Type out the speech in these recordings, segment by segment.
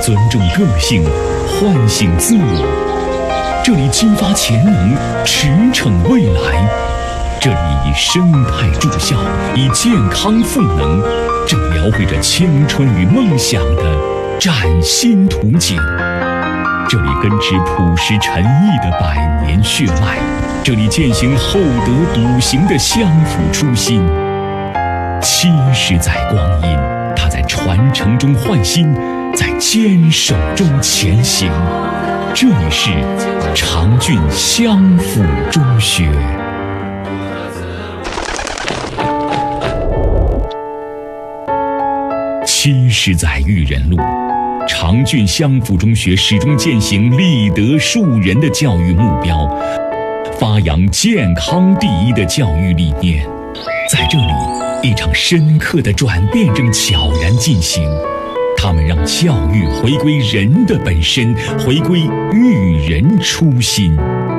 尊重个性，唤醒自我。这里激发潜能，驰骋未来。这里以生态助校，以健康赋能，正描绘着青春与梦想的崭新图景。这里根植朴实沉毅的百年血脉，这里践行厚德笃行的相辅初心。70载光阴，它在传承中焕新，在坚守中前行。这里是长郡相辅中学。70载育人路，长郡相辅中学始终践行立德树人的教育目标，发扬健康第一的教育理念。在这里，一场深刻的转变正悄然进行。他们让教育回归人的本身，回归育人初心。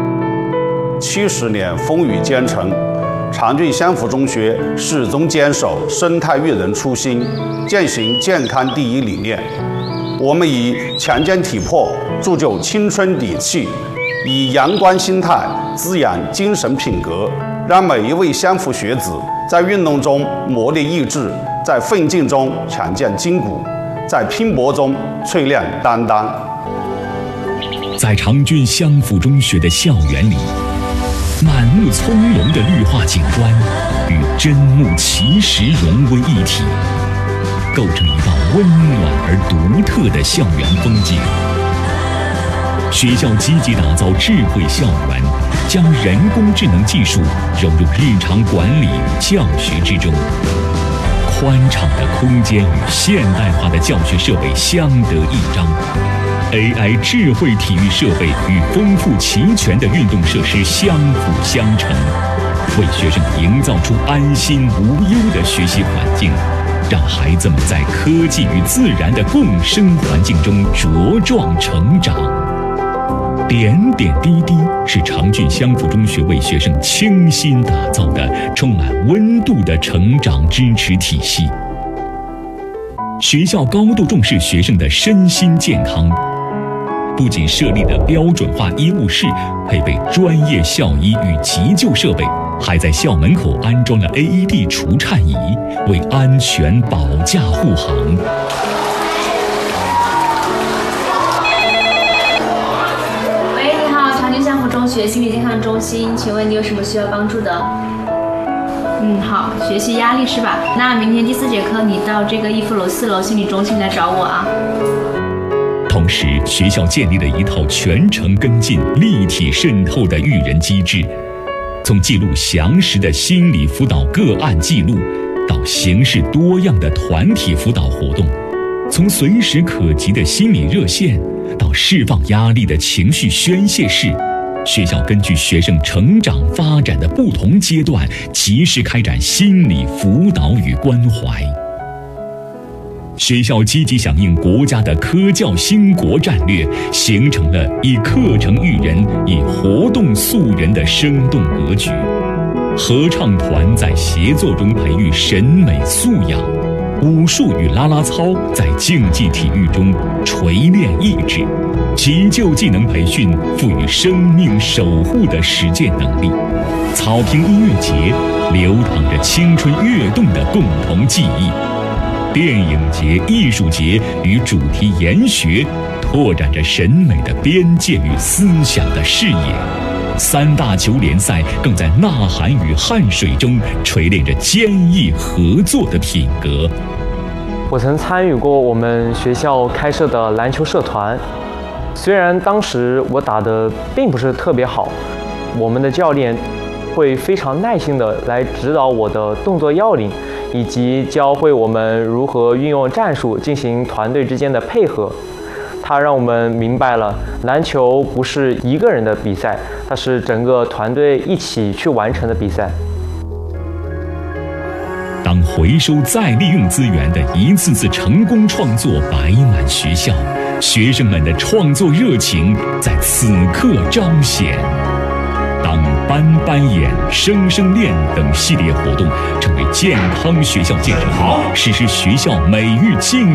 70年风雨兼程，长郡相辅中学始终坚守生态育人初心，践行健康第一理念。我们以强健体魄铸就青春底气，以阳光心态滋养精神品格，让每一位相辅学子在运动中磨砺意志，在奋进中强健筋骨，在拼搏中淬炼担当。 在长郡相辅中学的校园里，满目葱茏的绿化景观与真木奇石融为一体，构成一道温暖而独特的校园风景。学校积极打造智慧校园，将人工智能技术融入日常管理与教学之中。宽敞的空间与现代化的教学设备相得益彰， AI 智慧体育设备与丰富齐全的运动设施相辅相成，为学生营造出安心无忧的学习环境，让孩子们在科技与自然的共生环境中茁壮成长。点点滴滴是长郡相辅中学为学生倾心打造的充满温度的成长支持体系。学校高度重视学生的身心健康，不仅设立了标准化医务室，配备专业校医与急救设备，还在校门口安装了 AED 除颤仪，为安全保驾护航。 中学心理健康中心，请问你有什么需要帮助的？好，学习压力是吧？那明天第4节课你到这个逸夫楼4楼心理中心来找我啊。 同时，学校建立了一套全程跟进、立体渗透的育人机制，从记录详实的心理辅导个案记录，到形式多样的团体辅导活动，从随时可及的心理热线，到释放压力的情绪宣泄室。学校根据学生成长发展的不同阶段，及时开展心理辅导与关怀。学校积极响应国家的科教兴国战略，形成了以课程育人、以活动塑人的生动格局。合唱团在协作中培育审美素养，武术与啦啦操在竞技体育中锤炼意志，急救技能培训赋予生命守护的实践能力。草坪音乐节流淌着青春跃动的共同记忆。电影节、艺术节与主题研学拓展着审美的边界与思想的视野。3大球联赛更在呐喊与汗水中锤炼着坚毅合作的品格。 我曾参与过我们学校开设的篮球社团，虽然当时我打得并不是特别好，我们的教练会非常耐心地来指导我的动作要领，以及教会我们如何运用战术进行团队之间的配合。他让我们明白了篮球不是一个人的比赛，它是整个团队一起去完成的比赛。 当回收再利用资源的一次次成功创作摆满学校，学生们的创作热情在此刻彰显。当班班演、生生练等系列活动成为健康学校建设中实施学校美育竞